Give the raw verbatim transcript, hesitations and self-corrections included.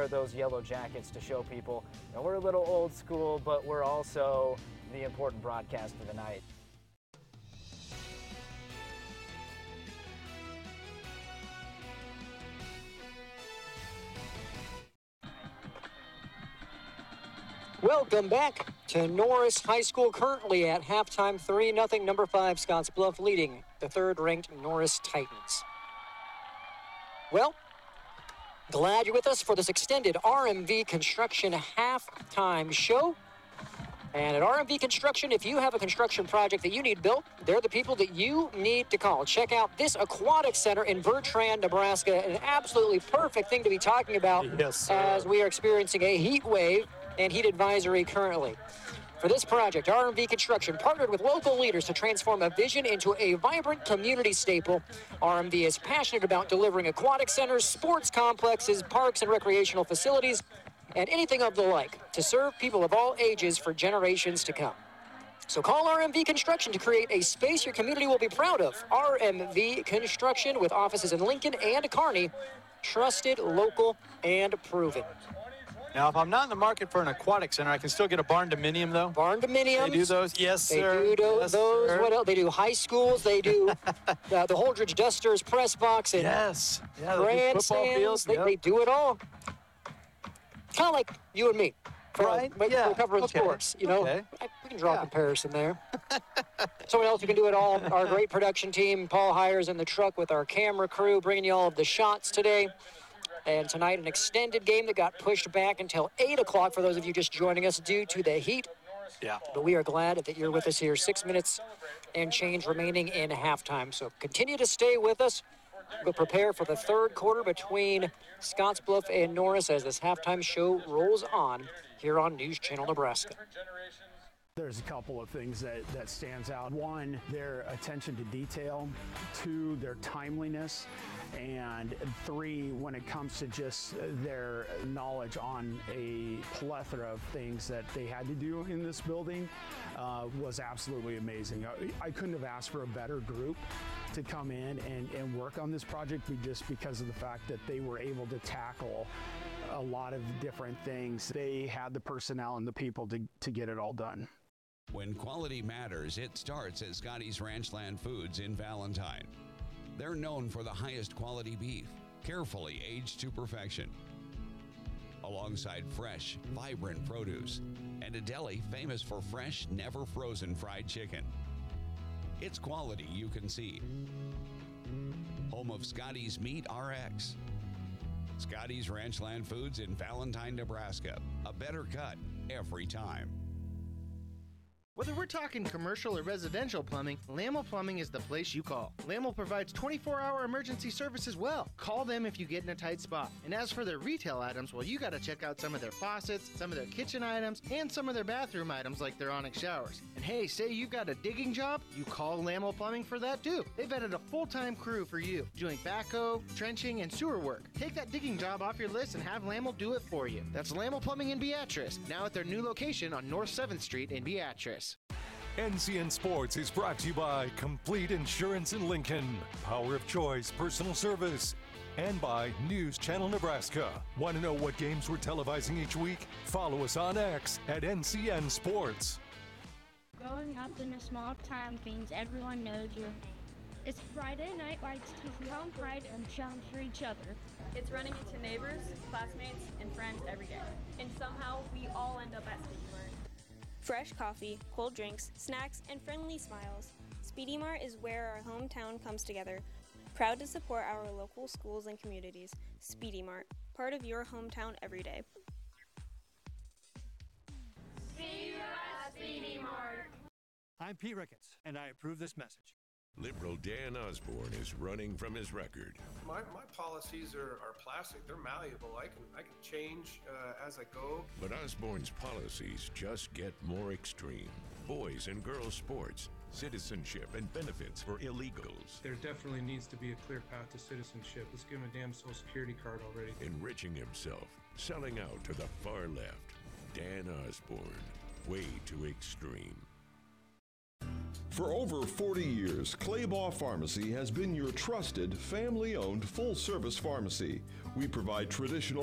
wear those yellow jackets to show people, you know, we're a little old school, but we're also the important broadcast of the night. Welcome back to Norris High School, currently at halftime, three nothing, number five, Scottsbluff leading the third-ranked Norris Titans. Well, glad you're with us for this extended R M V Construction halftime show. And at R M V Construction, if you have a construction project that you need built, they're the people that you need to call. Check out this aquatic center in Bertrand, Nebraska, an absolutely perfect thing to be talking about Yes, sir. As we are experiencing a heat wave and heat advisory currently. For this project, R M V Construction partnered with local leaders to transform a vision into a vibrant community staple. R M V is passionate about delivering aquatic centers, sports complexes, parks and recreational facilities, and anything of the like to serve people of all ages for generations to come. So call R M V Construction to create a space your community will be proud of. R M V Construction, with offices in Lincoln and Kearney, trusted, local, and proven. Now, if I'm not in the market for an aquatic center, I can still get a barn dominium, though? Barn dominiums. They do those? Yes, they sir. They do do- yes, those. Sir. What else? They do high schools. They do uh, the Holdridge Dusters press box and yes. Yeah, they do grandstands. football fields. They, Yep. they do it all. Kind of like you and me. For, Right, uh, yeah. for covering Okay. sports, you know. Okay. I, we can draw Yeah. a comparison there. Someone else who can do it all, our great production team. Paul Hires in the truck with our camera crew, bringing you all of the shots today. And tonight, an extended game that got pushed back until eight o'clock for those of you just joining us due to the heat. Yeah. But we are glad that you're with us here. Six minutes and change remaining in halftime. So continue to stay with us. We'll prepare for the third quarter between Scottsbluff and Norris as this halftime show rolls on here on News Channel Nebraska. There's a couple of things that, that stands out. One, their attention to detail. Two, their timeliness. And three, when it comes to just their knowledge on a plethora of things that they had to do in this building uh, was absolutely amazing. I, I couldn't have asked for a better group to come in and, and work on this project just because of the fact that they were able to tackle a lot of different things. They had the personnel and the people to, to get it all done. When quality matters, it starts at Scotty's Ranchland Foods in Valentine. They're known for the highest quality beef, carefully aged to perfection, alongside fresh, vibrant produce, and a deli famous for fresh, never frozen fried chicken. It's quality you can see. Home of Scotty's Meat R X. Scotty's Ranchland Foods in Valentine, Nebraska. A better cut every time. Whether we're talking commercial or residential plumbing, Lamel Plumbing is the place you call. Lamel provides twenty-four hour emergency service as well. Call them if you get in a tight spot. And as for their retail items, well, you gotta check out some of their faucets, some of their kitchen items, and some of their bathroom items like their Onyx showers. And hey, say you got a digging job, you call Lamel Plumbing for that too. They've added a full-time crew for you, doing backhoe, trenching, and sewer work. Take that digging job off your list and have Lamel do it for you. That's Lamel Plumbing in Beatrice, now at their new location on North seventh Street in Beatrice. N C N Sports is brought to you by Complete Insurance in Lincoln, Power of Choice Personal Service, and by News Channel Nebraska. Want to know what games we're televising each week? Follow us on X at N C N Sports. Growing up in a small town means everyone knows you. It's Friday night lights to feel pride and challenge for each other. It's running into neighbors, classmates, and friends every day. And somehow we all end up at Speedy Mart. Fresh coffee, cold drinks, snacks, and friendly smiles. Speedy Mart is where our hometown comes together. Proud to support our local schools and communities. Speedy Mart, part of your hometown every day. See you at Speedy Mart. I'm Pete Ricketts, and I approve this message. Liberal Dan Osborne is running from his record. My, my policies are, are plastic. They're malleable. I can I can change uh, as I go. But Osborne's policies just get more extreme. Boys and girls sports, citizenship and benefits for illegals. There definitely needs to be a clear path to citizenship. Let's give him a damn social security card already. Enriching himself, selling out to the far left. Dan Osborne, way too extreme. For over forty years, Claybaugh Pharmacy has been your trusted, family-owned, full-service pharmacy. We provide traditional